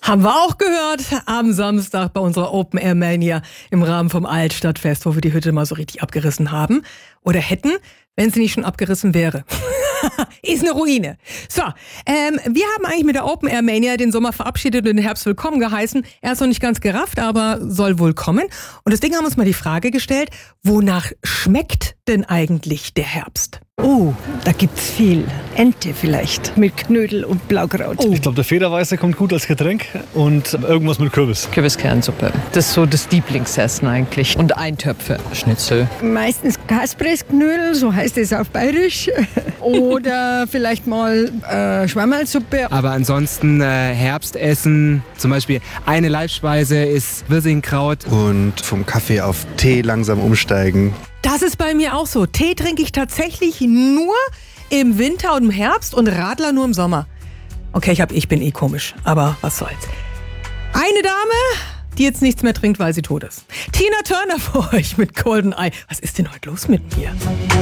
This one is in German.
Haben wir auch gehört am Samstag bei unserer Open Air Mania im Rahmen vom Altstadtfest, wo wir die Hütte mal so richtig abgerissen haben. Oder hätten, wenn sie nicht schon abgerissen wäre. Ist eine Ruine. So, wir haben eigentlich mit der Open Air Mania den Sommer verabschiedet und den Herbst willkommen geheißen. Er ist noch nicht ganz gerafft, aber soll wohl kommen. Und deswegen haben wir uns mal die Frage gestellt, wonach schmeckt denn eigentlich der Herbst? Oh, da gibt's viel. Ente vielleicht, mit Knödel und Blaukraut. Ich glaube, der Federweiße kommt gut als Getränk und irgendwas mit Kürbis. Kürbiskernsuppe. Das ist so das Lieblingsessen eigentlich. Und Eintöpfe. Schnitzel. Meistens Kaspressknödel, so heißt es auf Bayerisch. Oder vielleicht mal Schwammerlsuppe. Aber ansonsten Herbstessen, zum Beispiel eine Leibspeise ist Wirsingkraut. Und vom Kaffee auf Tee langsam umsteigen. Das ist bei mir auch so. Tee trinke ich tatsächlich nur im Winter und im Herbst und Radler nur im Sommer. Okay, ich bin komisch, aber was soll's. Eine Dame, die jetzt nichts mehr trinkt, weil sie tot ist. Tina Turner für euch mit Golden Eye. Was ist denn heute los mit mir?